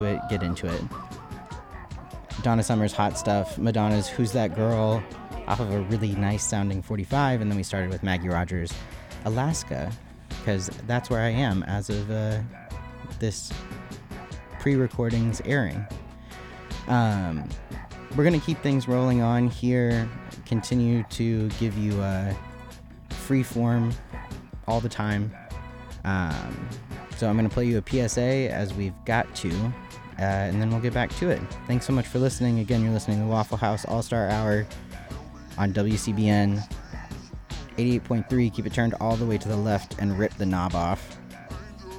get into it. Donna Summer's Hot Stuff, Madonna's Who's That Girl, off of a really nice sounding 45, and then we started with Maggie Rogers' Alaska, because that's where I am as of this pre-recording's airing. We're going to keep things rolling on here, continue to give you free form all the time. So I'm going to play you a PSA as we've got to, and then we'll get back to it. Thanks so much for listening. Again, you're listening to Waffle House All-Star Hour on WCBN 88.3. Keep it turned all the way to the left and rip the knob off.